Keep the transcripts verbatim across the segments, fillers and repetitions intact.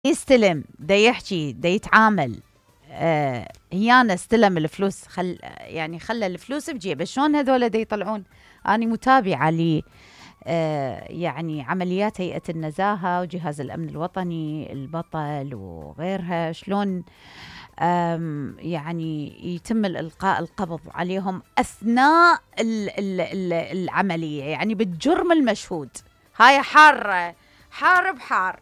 يستلم، دا يحكي، دا يتعامل. آه هيانا استلم الفلوس، خل يعني خلى الفلوس بجيبه. شلون هذول دا يطلعون؟ أنا متابعة لي آه يعني عمليات هيئة النزاهة وجهاز الأمن الوطني البطل وغيرها، شلون يعني يتم الإلقاء القبض عليهم أثناء ال ال ال العملية، يعني بالجرم المشهود. هاي حارة، حار بحار.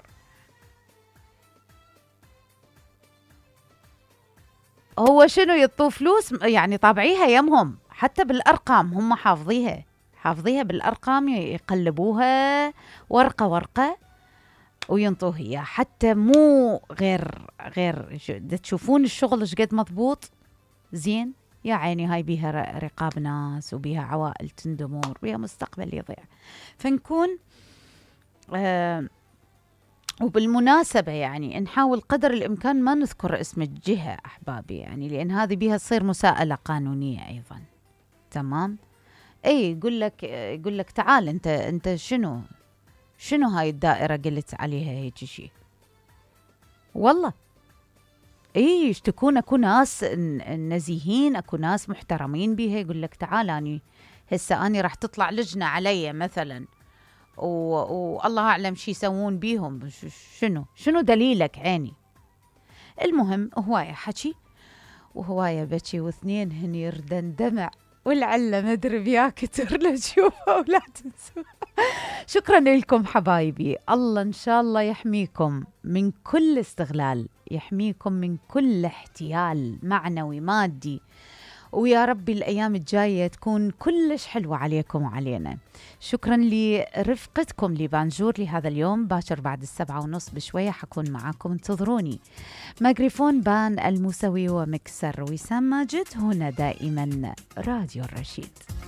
هو شنو يطوا فلوس يعني طابعيها يمهم، حتى بالأرقام هم حافظيها، حافظيها بالأرقام، يقلبوها ورقة ورقة وينطوه إياه. حتى مو غير غير تشوفون الشغل ايش قد مضبوط زين. يا عيني هاي بيها رقاب ناس وبيها عوائل تندمر وبيها مستقبل يضيع. فنكون آه وبالمناسبة يعني نحاول قدر الإمكان ما نذكر اسم الجهة أحبابي، يعني لأن هذه بيها تصير مساءلة قانونية أيضا. تمام. أي يقول لك يقول لك تعال أنت أنت شنو شنو هاي الدائرة قلت عليها هيك شيء. والله اي يشتكون اكو ناس نزيهين، اكو ناس محترمين بيها، يقول لك تعال اني هسه اني راح تطلع لجنة علي مثلا والله اعلم شي يسوون بيهم. شنو شنو دليلك عيني؟ المهم هواية حكي وهواية بكي واثنين هن يردن دمع والعلة مدري بيا كتر لتشوفها ولا تنسوا. شكرا لكم حبايبي، الله إن شاء الله يحميكم من كل استغلال، يحميكم من كل احتيال معنوي مادي، ويا ربي الأيام الجاية تكون كلش حلوة عليكم وعلينا. شكرا لرفقتكم لبانجور لهذا اليوم. باكر بعد السبعة ونص بشوية حكون معاكم، انتظروني. ميكروفون بان الموسوي ومكسر وسام ماجد، هنا دائما راديو الرشيد.